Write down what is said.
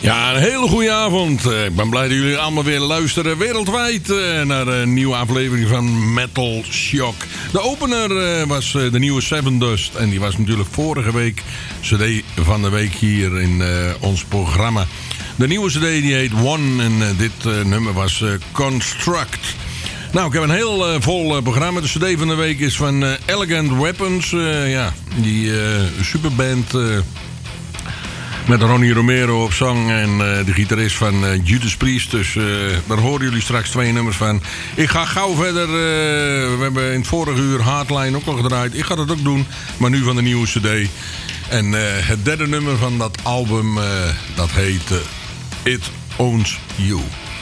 Ja, een hele goede avond. Ik ben blij dat jullie allemaal weer luisteren wereldwijd naar een nieuwe aflevering van Metal Shock. De opener was de nieuwe Seven Dust. En die was natuurlijk vorige week CD van de week hier in ons programma. De nieuwe CD die heet One en dit nummer was Construct. Nou, ik heb een heel vol programma. De CD van de week is van Elegant Weapons. Die superband... met Ronnie Romero op zang en de gitarist van Judas Priest. Dus daar horen jullie straks 2 nummers van. Ik ga gauw verder. We hebben in het vorige uur Hardline ook al gedraaid. Ik ga dat ook doen, maar nu van de nieuwe CD. En het derde nummer van dat album, dat heet It Owns You.